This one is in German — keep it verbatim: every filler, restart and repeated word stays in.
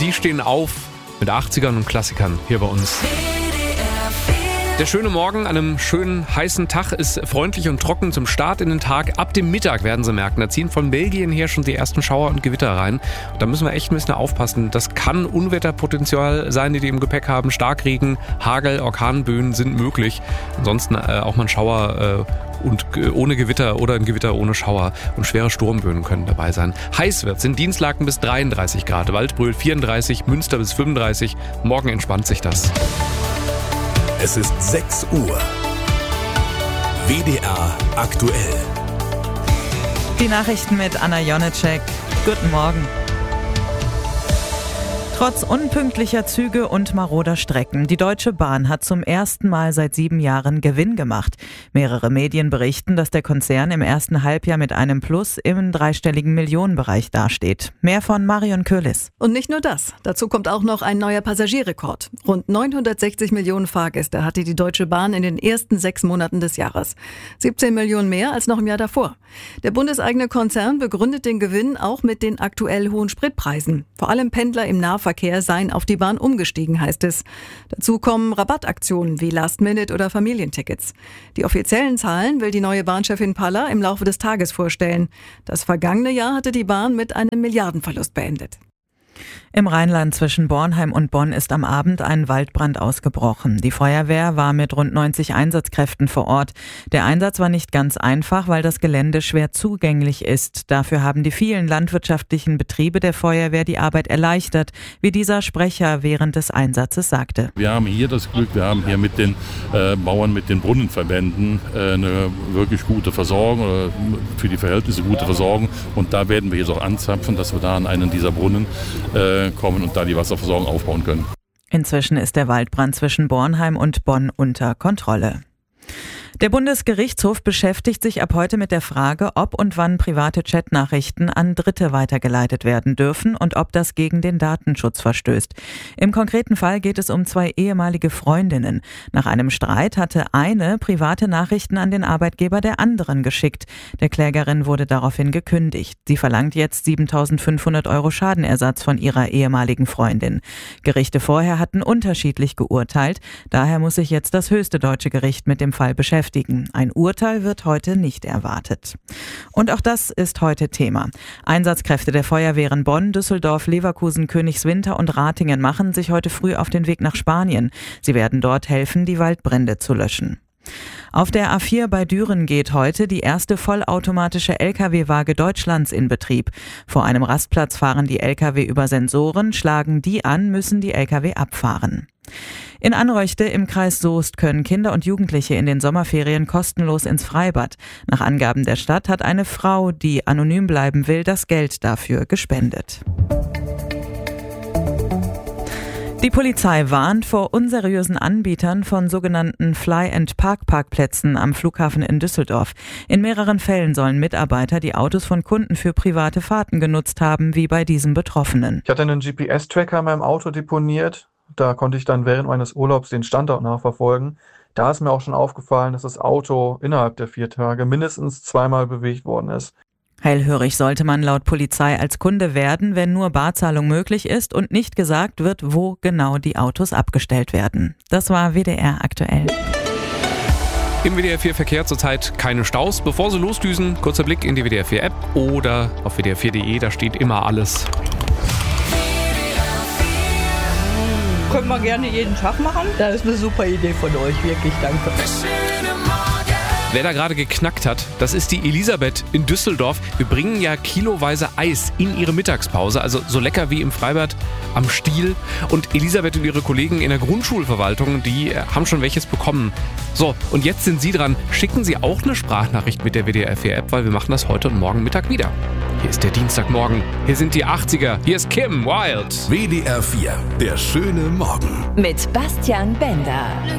Sie stehen auf mit achtzigern und Klassikern hier bei uns. Der schöne Morgen an einem schönen, heißen Tag ist freundlich und trocken zum Start in den Tag. Ab dem Mittag werden Sie merken, da ziehen von Belgien her schon die ersten Schauer und Gewitter rein. Und da müssen wir echt ein bisschen aufpassen. Das kann Unwetterpotenzial sein, die die im Gepäck haben. Starkregen, Hagel, Orkanböen sind möglich. Ansonsten äh, auch mal ein Schauer äh, und äh, ohne Gewitter oder ein Gewitter ohne Schauer. Und schwere Sturmböen können dabei sein. Heiß wird's in Dienstlaken bis dreiunddreißig Grad, Waldbröl vierunddreißig, Münster bis fünfunddreißig. Morgen entspannt sich das. Es ist sechs Uhr. W D R aktuell. Die Nachrichten mit Anna Jonitschek. Guten Morgen. Trotz unpünktlicher Züge und maroder Strecken. Die Deutsche Bahn hat zum ersten Mal seit sieben Jahren Gewinn gemacht. Mehrere Medien berichten, dass der Konzern im ersten Halbjahr mit einem Plus im dreistelligen Millionenbereich dasteht. Mehr von Marion Köhlis. Und nicht nur das. Dazu kommt auch noch ein neuer Passagierrekord. Rund neunhundertsechzig Millionen Fahrgäste hatte die Deutsche Bahn in den ersten sechs Monaten des Jahres. siebzehn Millionen mehr als noch im Jahr davor. Der bundeseigene Konzern begründet den Gewinn auch mit den aktuell hohen Spritpreisen. Vor allem Pendler im Nahverkehr Verkehr seien auf die Bahn umgestiegen, heißt es. Dazu kommen Rabattaktionen wie Last-Minute- oder Familientickets. Die offiziellen Zahlen will die neue Bahnchefin Palla im Laufe des Tages vorstellen. Das vergangene Jahr hatte die Bahn mit einem Milliardenverlust beendet. Im Rheinland zwischen Bornheim und Bonn ist am Abend ein Waldbrand ausgebrochen. Die Feuerwehr war mit rund neunzig Einsatzkräften vor Ort. Der Einsatz war nicht ganz einfach, weil das Gelände schwer zugänglich ist. Dafür haben die vielen landwirtschaftlichen Betriebe der Feuerwehr die Arbeit erleichtert, wie dieser Sprecher während des Einsatzes sagte. Wir haben hier das Glück, wir haben hier mit den äh, Bauern, mit den Brunnenverbänden äh, eine wirklich gute Versorgung, oder für die Verhältnisse gute Versorgung. Und da werden wir jetzt auch anzapfen, dass wir da an einen dieser Brunnen äh, kommen und da die Wasserversorgung aufbauen können. Inzwischen ist der Waldbrand zwischen Bornheim und Bonn unter Kontrolle. Der Bundesgerichtshof beschäftigt sich ab heute mit der Frage, ob und wann private Chatnachrichten an Dritte weitergeleitet werden dürfen und ob das gegen den Datenschutz verstößt. Im konkreten Fall geht es um zwei ehemalige Freundinnen. Nach einem Streit hatte eine private Nachrichten an den Arbeitgeber der anderen geschickt. Der Klägerin wurde daraufhin gekündigt. Sie verlangt jetzt siebentausendfünfhundert Euro Schadenersatz von ihrer ehemaligen Freundin. Gerichte vorher hatten unterschiedlich geurteilt. Daher muss sich jetzt das höchste deutsche Gericht mit dem Fall beschäftigen. Ein Urteil wird heute nicht erwartet. Und auch das ist heute Thema. Einsatzkräfte der Feuerwehren Bonn, Düsseldorf, Leverkusen, Königswinter und Ratingen machen sich heute früh auf den Weg nach Spanien. Sie werden dort helfen, die Waldbrände zu löschen. Auf der A vier bei Düren geht heute die erste vollautomatische L K W-Waage Deutschlands in Betrieb. Vor einem Rastplatz fahren die L K W über Sensoren, schlagen die an, müssen die L K W abfahren. In Anreuchte im Kreis Soest können Kinder und Jugendliche in den Sommerferien kostenlos ins Freibad. Nach Angaben der Stadt hat eine Frau, die anonym bleiben will, das Geld dafür gespendet. Die Polizei warnt vor unseriösen Anbietern von sogenannten Fly-and-Park-Parkplätzen am Flughafen in Düsseldorf. In mehreren Fällen sollen Mitarbeiter die Autos von Kunden für private Fahrten genutzt haben, wie bei diesem Betroffenen. Ich hatte einen G P S-Tracker in meinem Auto deponiert. Da konnte ich dann während meines Urlaubs den Standort nachverfolgen. Da ist mir auch schon aufgefallen, dass das Auto innerhalb der vier Tage mindestens zweimal bewegt worden ist. Hellhörig sollte man laut Polizei als Kunde werden, wenn nur Barzahlung möglich ist und nicht gesagt wird, wo genau die Autos abgestellt werden. Das war W D R aktuell. Im W D R vier Verkehr zurzeit keine Staus. Bevor Sie losdüsen, kurzer Blick in die W D R vier App oder auf W D R vier Punkt de, da steht immer alles. Können wir gerne jeden Tag machen. Das ist eine super Idee von euch, wirklich, danke. Wer da gerade geknackt hat, das ist die Elisabeth in Düsseldorf. Wir bringen ja kiloweise Eis in ihre Mittagspause, also so lecker wie im Freibad am Stiel. Und Elisabeth und ihre Kollegen in der Grundschulverwaltung, die haben schon welches bekommen. So, und jetzt sind Sie dran. Schicken Sie auch eine Sprachnachricht mit der W D R vier App, weil wir machen das heute und morgen Mittag wieder. Hier ist der Dienstagmorgen. Hier sind die achtziger. Hier ist Kim Wilde. W D R vier, der schöne Morgen. Mit Bastian Bender.